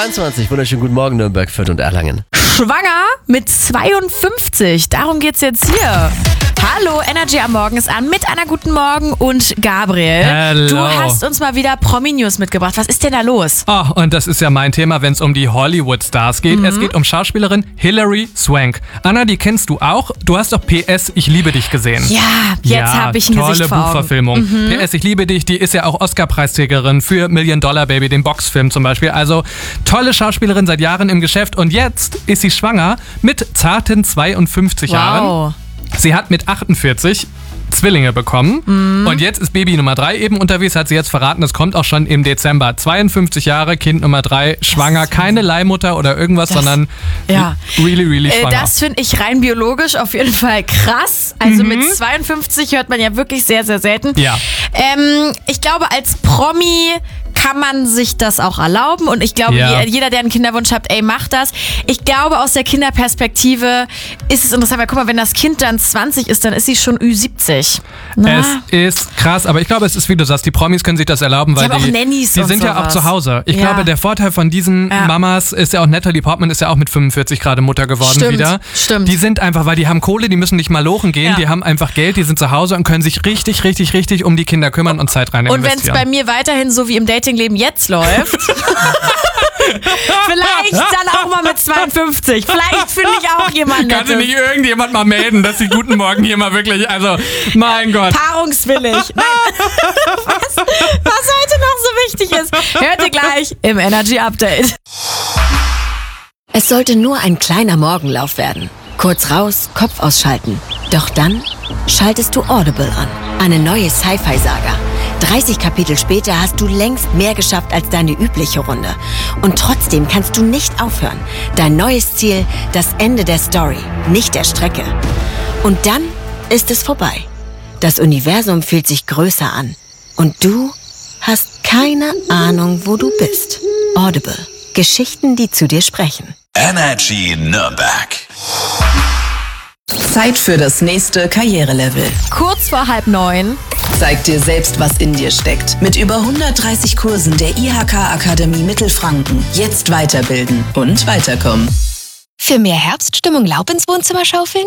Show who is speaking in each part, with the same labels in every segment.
Speaker 1: 8:23 Uhr. Wunderschönen guten Morgen, Nürnberg, Fürth und Erlangen.
Speaker 2: Schwanger mit 52. Darum geht's jetzt hier. Hallo, Energy am Morgen ist an mit Anna Guten Morgen und Gabriel.
Speaker 3: Hello.
Speaker 2: Du hast uns mal wieder Promi-News mitgebracht. Was ist denn da los?
Speaker 3: Oh, und das ist ja mein Thema, wenn es um die Hollywood-Stars geht. Es geht um Schauspielerin Hilary Swank. Anna, die kennst du auch. Du hast doch PS, ich liebe dich gesehen.
Speaker 2: Ja, jetzt habe ich ein Gesicht
Speaker 3: tolle
Speaker 2: vor Augen.
Speaker 3: Buchverfilmung. PS, ich liebe dich, die ist ja auch Oscar-Preisträgerin für $1 Million Baby, den Boxfilm zum Beispiel. Also tolle Schauspielerin, seit Jahren im Geschäft. Und jetzt ist sie schwanger mit zarten 52 Jahren. Sie hat mit 48 Zwillinge bekommen und jetzt ist Baby Nummer 3 eben unterwegs, hat sie jetzt verraten, das kommt auch schon im Dezember. 52 Jahre, Kind Nummer 3, schwanger, keine Leihmutter oder irgendwas, sondern really schwanger.
Speaker 2: Das finde ich rein biologisch auf jeden Fall krass. Also mit 52 hört man ja wirklich sehr, sehr selten.
Speaker 3: Ja.
Speaker 2: Ich glaube, als Promi kann man sich das auch erlauben und ich glaube, jeder, der einen Kinderwunsch hat, macht das. Ich glaube, aus der Kinderperspektive ist es interessant, weil guck mal, wenn das Kind dann 20 ist, dann ist sie schon Ü70.
Speaker 3: Es ist krass, aber ich glaube, es ist, wie du sagst, die Promis können sich das erlauben, weil
Speaker 2: die haben auch Nannies
Speaker 3: die sind ja auch zu Hause. Ich glaube, der Vorteil von diesen Mamas ist ja auch, Natalie Portman ist ja auch mit 45 gerade Mutter geworden wieder.
Speaker 2: Stimmt.
Speaker 3: Die sind einfach, weil die haben Kohle, die müssen nicht mal lochen gehen, die haben einfach Geld, die sind zu Hause und können sich richtig um die Kinder kümmern und Zeit rein investieren.
Speaker 2: Und wenn es bei mir weiterhin so wie im Datingleben jetzt läuft, vielleicht dann auch mal mit 52. Vielleicht finde ich auch jemanden.
Speaker 3: Kann sich nicht irgendjemand mal melden, dass die Guten Morgen hier mal wirklich, also mein Gott.
Speaker 2: Paarungswillig. Nein. Was heute noch so wichtig ist, hört ihr gleich im Energy Update.
Speaker 4: Es sollte nur ein kleiner Morgenlauf werden. Kurz raus, Kopf ausschalten. Doch dann schaltest du Audible an. Eine neue Sci-Fi-Saga. 30 Kapitel später hast du längst mehr geschafft als deine übliche Runde. Und trotzdem kannst du nicht aufhören. Dein neues Ziel, das Ende der Story, nicht der Strecke. Und dann ist es vorbei. Das Universum fühlt sich größer an. Und du hast keine Ahnung, wo du bist. Audible. Geschichten, die zu dir sprechen.
Speaker 5: Energy Nürnberg.
Speaker 6: Zeit für das nächste Karrierelevel.
Speaker 2: Kurz vor 8:30.
Speaker 6: Zeig dir selbst, was in dir steckt. Mit über 130 Kursen der IHK-Akademie Mittelfranken. Jetzt weiterbilden und weiterkommen.
Speaker 7: Für mehr Herbststimmung Laub ins Wohnzimmer schaufeln?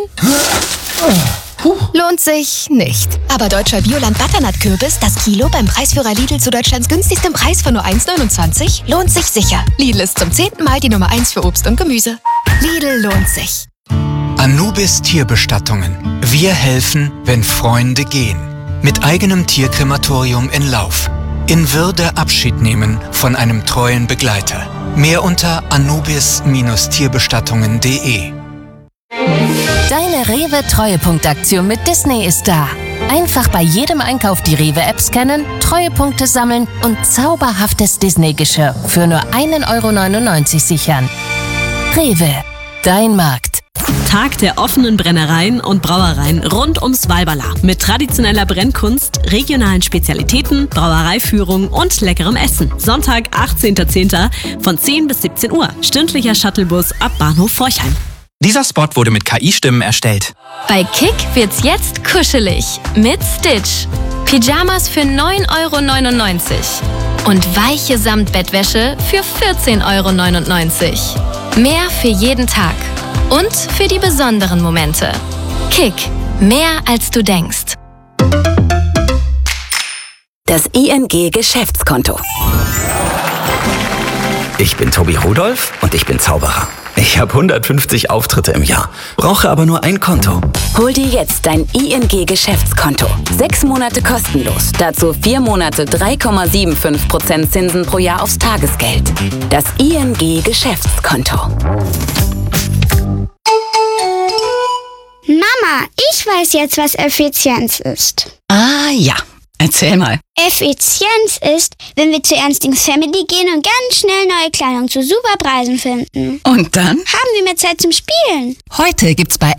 Speaker 7: Lohnt sich nicht. Aber deutscher Bioland Butternut-Kürbis, das Kilo beim Preisführer Lidl zu Deutschlands günstigstem Preis von nur 1,29, lohnt sich sicher. Lidl ist zum 10. Mal die Nummer 1 für Obst und Gemüse. Lidl lohnt sich.
Speaker 8: Anubis Tierbestattungen. Wir helfen, wenn Freunde gehen. Mit eigenem Tierkrematorium in Lauf. In Würde Abschied nehmen von einem treuen Begleiter. Mehr unter anubis-tierbestattungen.de.
Speaker 9: Deine Rewe-Treuepunktaktion mit Disney ist da. Einfach bei jedem Einkauf die Rewe-App scannen, Treuepunkte sammeln und zauberhaftes Disney-Geschirr für nur 1,99 € sichern. Rewe, dein Markt.
Speaker 10: Tag der offenen Brennereien und Brauereien rund ums Walberla. Mit traditioneller Brennkunst, regionalen Spezialitäten, Brauereiführung und leckerem Essen. Sonntag, 18.10. von 10 bis 17 Uhr. Stündlicher Shuttlebus ab Bahnhof Forchheim.
Speaker 11: Dieser Spot wurde mit KI-Stimmen erstellt.
Speaker 12: Bei Kick wird's jetzt kuschelig mit Stitch. Pyjamas für 9,99 € und weiche Samtbettwäsche für 14,99 €. Mehr für jeden Tag und für die besonderen Momente. Kick, mehr als du denkst.
Speaker 4: Das ING Geschäftskonto.
Speaker 13: Ich bin Tobi Rudolph und ich bin Zauberer. Ich habe 150 Auftritte im Jahr, brauche aber nur ein Konto.
Speaker 4: Hol dir jetzt dein ING Geschäftskonto. 6 Monate kostenlos. Dazu 4 Monate 3,75% Zinsen pro Jahr aufs Tagesgeld. Das ING Geschäftskonto.
Speaker 14: Mama, ich weiß jetzt, was Effizienz ist.
Speaker 15: Ah ja, erzähl mal.
Speaker 14: Effizienz ist, wenn wir zu Ernstings Family gehen und ganz schnell neue Kleidung zu super Preisen finden.
Speaker 15: Und dann?
Speaker 14: Haben wir mehr Zeit zum Spielen.
Speaker 15: Heute gibt's bei